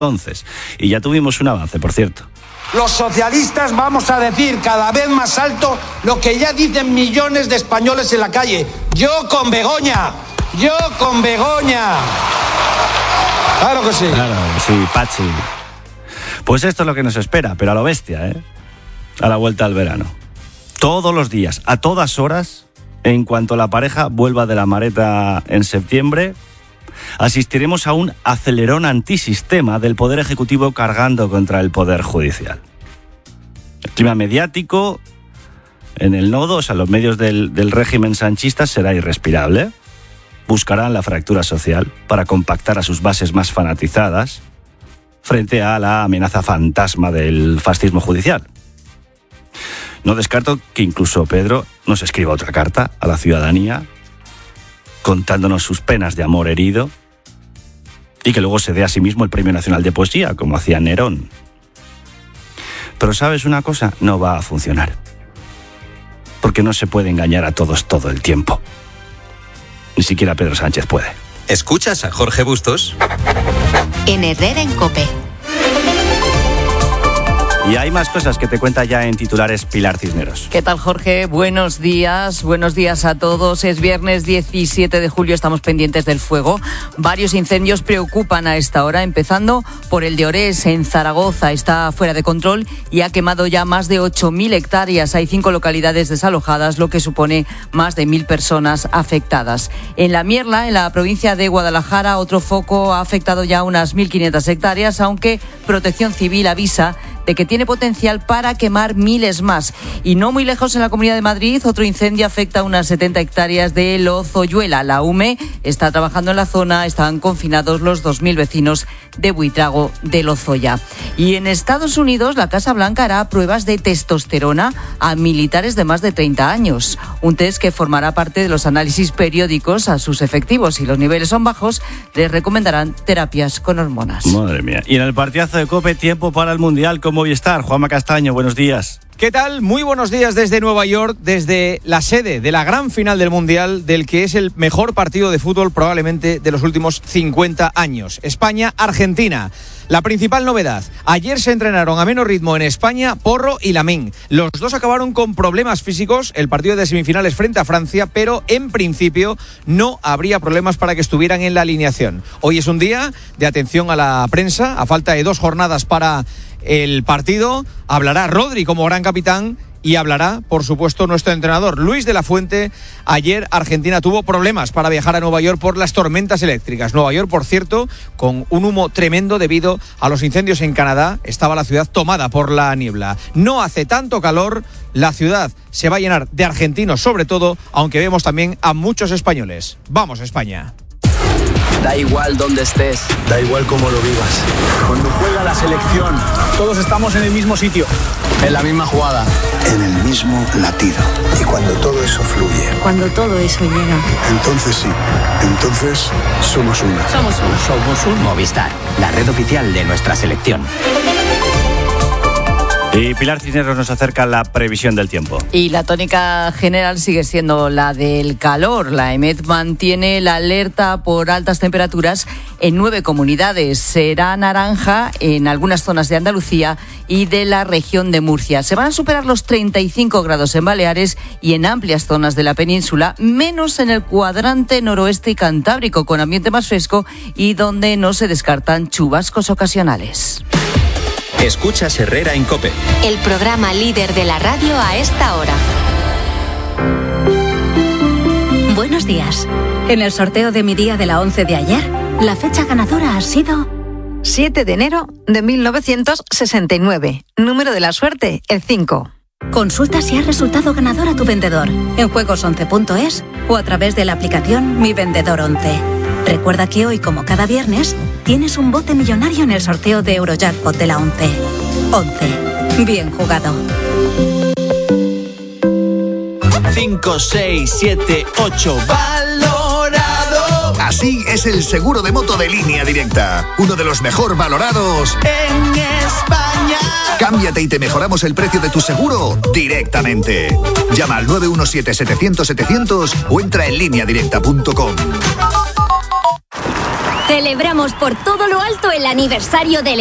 entonces. Y ya tuvimos un avance, por cierto. Los socialistas vamos a decir cada vez más alto lo que ya dicen millones de españoles en la calle. Yo con Begoña. Yo con Begoña. Claro que sí. Claro, sí, Pachi. Pues esto es lo que nos espera, pero a lo bestia, ¿eh? A la vuelta al verano. Todos los días, a todas horas, en cuanto la pareja vuelva de la Mareta en septiembre, asistiremos a un acelerón antisistema del Poder Ejecutivo cargando contra el Poder Judicial. El clima mediático en el nodo, o sea, los medios del régimen sanchista, será irrespirable. Buscarán la fractura social para compactar a sus bases más fanatizadas frente a la amenaza fantasma del fascismo judicial. No descarto que incluso Pedro nos escriba otra carta a la ciudadanía contándonos sus penas de amor herido y que luego se dé a sí mismo el Premio Nacional de Poesía, como hacía Nerón. Pero ¿sabes una cosa? No va a funcionar. Porque no se puede engañar a todos todo el tiempo. Ni siquiera Pedro Sánchez puede. ¿Escuchas a Jorge Bustos? En Herrera en COPE. Y hay más cosas que te cuenta ya en titulares Pilar Cisneros. ¿Qué tal, Jorge? Buenos días a todos. Es viernes 17 de julio, estamos pendientes del fuego. Varios incendios preocupan a esta hora, empezando por el de Orés, en Zaragoza. Está fuera de control y ha quemado ya más de 8.000 hectáreas. Hay 5 localidades desalojadas, lo que supone más de 1.000 personas afectadas. En La Mierla, en la provincia de Guadalajara, otro foco ha afectado ya unas 1.500 hectáreas, aunque Protección Civil avisa de que tiene potencial para quemar miles más. Y no muy lejos, en la Comunidad de Madrid, otro incendio afecta a unas 70 hectáreas de Lozoyuela. La UME está trabajando en la zona, están confinados los 2.000 vecinos de Buitrago de Lozoya. Y en Estados Unidos, la Casa Blanca hará pruebas de testosterona a militares de más de 30 años. Un test que formará parte de los análisis periódicos a sus efectivos. Si los niveles son bajos, les recomendarán terapias con hormonas. Madre mía. Y en el partidazo de COPE, tiempo para el Mundial con Movistar. Juanma Castaño, buenos días. ¿Qué tal? Muy buenos días desde Nueva York, desde la sede de la gran final del Mundial, del que es el mejor partido de fútbol probablemente de los últimos 50 años. España-Argentina. La principal novedad, ayer se entrenaron a menos ritmo en España Porro y Lamine. Los dos acabaron con problemas físicos, el partido de semifinales frente a Francia, pero en principio no habría problemas para que estuvieran en la alineación. Hoy es un día de atención a la prensa, a falta de 2 jornadas para el partido. Hablará Rodri como gran capitán y hablará, por supuesto, nuestro entrenador Luis de la Fuente. Ayer Argentina tuvo problemas para viajar a Nueva York por las tormentas eléctricas. Nueva York, por cierto, con un humo tremendo debido a los incendios en Canadá. Estaba la ciudad tomada por la niebla. No hace tanto calor, la ciudad se va a llenar de argentinos sobre todo, aunque vemos también a muchos españoles. Vamos, España. Da igual dónde estés, da igual cómo lo vivas. Cuando juega la selección, todos estamos en el mismo sitio, en la misma jugada, en el mismo latido. Y cuando todo eso fluye, cuando todo eso llega, entonces sí, entonces somos uno. Somos uno. Movistar, la red oficial de nuestra selección. Y Pilar Cisneros nos acerca la previsión del tiempo. Y la tónica general sigue siendo la del calor. La EMET mantiene la alerta por altas temperaturas en 9 comunidades. Será naranja en algunas zonas de Andalucía y de la región de Murcia. Se van a superar los 35 grados en Baleares y en amplias zonas de la península, menos en el cuadrante noroeste y cantábrico, con ambiente más fresco y donde no se descartan chubascos ocasionales. Escuchas Herrera en COPE. El programa líder de la radio a esta hora. Buenos días. En el sorteo de mi día de la 11 de ayer, la fecha ganadora ha sido 7 de enero de 1969. Número de la suerte, el 5. Consulta si has resultado ganador a tu vendedor en juegos11.es o a través de la aplicación Mi Vendedor 11. Recuerda que hoy, como cada viernes, tienes un bote millonario en el sorteo de Eurojackpot de la 11. 11. Bien jugado. 5, 6, 7, 8. ¡Valorado! Así es el seguro de moto de Línea Directa. Uno de los mejor valorados en España. Cámbiate y te mejoramos el precio de tu seguro directamente. Llama al 917-700-700 o entra en lineadirecta.com. Celebramos por todo lo alto el aniversario del